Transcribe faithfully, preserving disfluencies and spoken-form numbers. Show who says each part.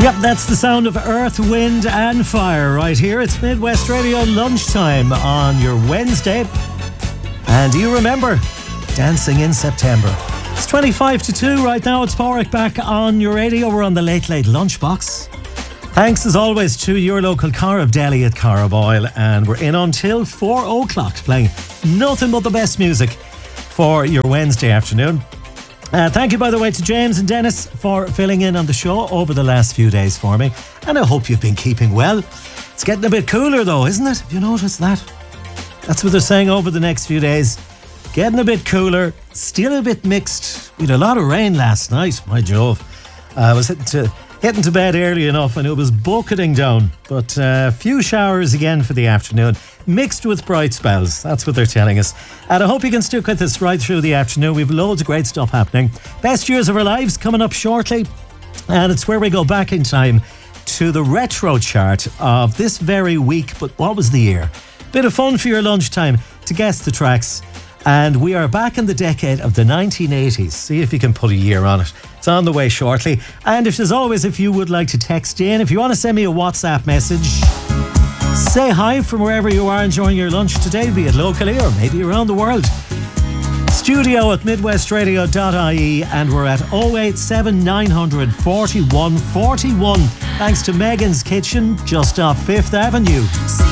Speaker 1: Yep, that's the sound of Earth, Wind and Fire right here. It's Midwest Radio lunchtime on your Wednesday. And do you remember Dancing in September? It's twenty-five to two right now. It's Porrick back on your radio. We're on the Late Late Lunchbox. Thanks as always to your local Carib Deli at Carboyle. And we're in until four o'clock playing nothing but the best music for your Wednesday afternoon. Uh, thank you, by the way, to James and Dennis for filling in on the show over the last few days for me. And I hope you've been keeping well. It's getting a bit cooler though, isn't it? Have you noticed that? That's what they're saying over the next few days. Getting a bit cooler, still a bit mixed. We had a lot of rain last night, my Jove. Uh, I was hitting to, hitting to bed early enough and it was bucketing down. But a uh, few showers again for the afternoon, mixed with bright spells. That's what they're telling us. And I hope you can stick with us right through the afternoon. We've loads of great stuff happening. Best years of our lives coming up shortly. And it's where we go back in time to the retro chart of this very week. But what was the year? Bit of fun for your lunchtime to guess the tracks. And we are back in the decade of the nineteen eighties. See if you can put a year on it. It's on the way shortly. And if, as always, if you would like to text in, if you want to send me a WhatsApp message, say hi from wherever you are enjoying your lunch today, be it locally or maybe around the world. Studio at midwest radio dot I E, and we're at oh eight seven nine four one four one. Thanks to Megan's Kitchen, just off Fifth Avenue.